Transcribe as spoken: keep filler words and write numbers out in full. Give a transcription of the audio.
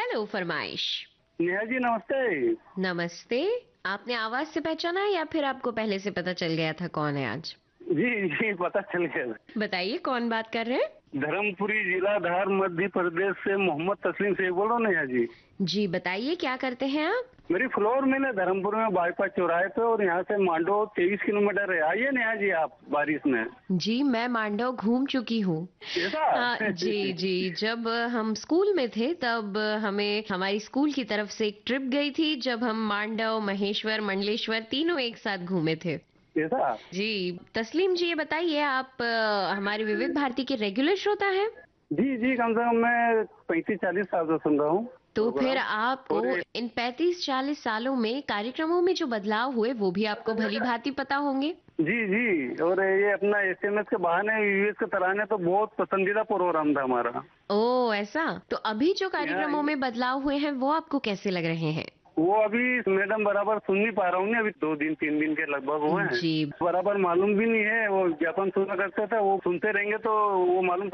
Hello फरमाइश। नेहा जी नमस्ते। नमस्ते। आपने आवाज से पहचाना है या फिर आपको पहले से पता चल गया था कौन है आज? जी जी पता चल गया। बताइए कौन बात कर रहे हैं? धर्मपुरी जिला धार मध्य प्रदेश से मोहम्मद तस्लीम से बोल रहा हूँ नेहा जी। जी बताइए क्या करते हैं आप? मेरी फ्लोर मिल है धर्मपुर में बाईपास चौराहे पे और यहाँ से मांडो तेईस किलोमीटर है। आइए नेहा जी आप बारिश में। जी मैं मांडव घूम चुकी हूँ। ऐसा हाँ जी जी, जब हम स्कूल में थे तब हमें हमारी स्कूल की तरफ से एक ट्रिप गई थी जब हम मांडव, महेश्वर, मंडलेश्वर तीनों एक साथ घूमे थे। ऐसा। जी तस्लीम जी, ये बताइए आप अ, हमारे विविध भारती के रेगुलर श्रोता हैं? जी जी कम से कम मैं पैंतीस चालीस साल से सुन रहा हूँ तो फिर प्रोग्राम। आपको और ये- इन पैंतीस चालीस सालों में कार्यक्रमों में जो बदलाव हुए वो भी आपको भली भांति पता होंगे। जी जी और ये अपना एसएमएस के बहाने यूएस के तराने तो बहुत पसंदीदा प्रोग्राम था हमारा। ओह ऐसा। तो अभी जो कार्यक्रमों यहाँ में बदलाव हुए हैं वो आपको कैसे लग रहे हैं? वो अभी मैडम बराबर सुन नहीं पा रहा हूँ। अभी दो दिन तीन दिन के लगभग हुए हैं। जी बराबर मालूम भी नहीं है। वो ज्ञापन सुना करते थे वो सुनते रहेंगे तो वो मालूम